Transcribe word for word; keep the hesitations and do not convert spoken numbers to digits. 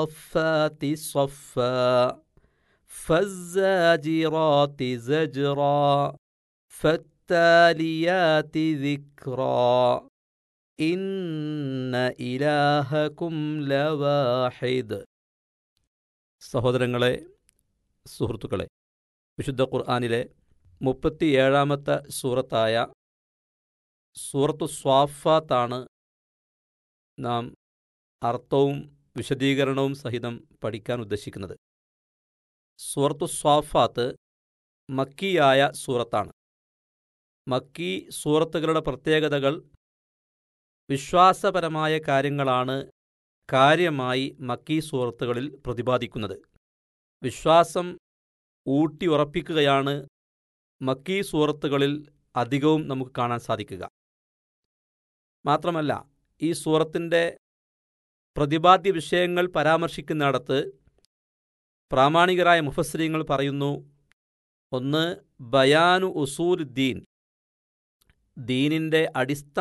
الصفات صفا فالزاجرات زجرا فالتاليات ذكرا ഇന്ന ഇലാഹകും ലവാഹിദ്. സഹോദരങ്ങളെ, സുഹൃത്തുക്കളെ, വിശുദ്ധ ഖുർആനിലെ മുപ്പത്തിയേഴാമത്തെ സൂറത്തായ സൂറത്തു സ്വാഫാത്താണ് നാം അർത്ഥവും വിശദീകരണവും സഹിതം പഠിക്കാൻ ഉദ്ദേശിക്കുന്നത്. സൂറത്തു സ്വാഫാത്ത് മക്കിയായ സൂറത്താണ്. മക്കി സൂറത്തുകളുടെ പ്രത്യേകതകൾ വിശ്വാസപരമായ കാര്യങ്ങളാണ് കാര്യമായി മക്കി സൂറത്തുകളിൽ പ്രതിപാദിക്കുന്നത്. വിശ്വാസം ഊട്ടി ഉറപ്പിക്കുകയാണ് മക്കി സൂറത്തുകളിൽ അധികവും നമുക്ക് കാണാൻ സാധിക്കുക. മാത്രമല്ല, ഈ സൂറത്തിൻ്റെ പ്രതിപാദ്യ വിഷയങ്ങൾ പരാമർശിക്കുന്നിടത്ത് പ്രാമാണികരായ മുഫസ്സിരീങ്ങൾ പറയുന്നു, ഒന്ന് ബയാനു ഉസൂൽ ദീൻ, ദീനിൻ്റെ അടിസ്ഥാന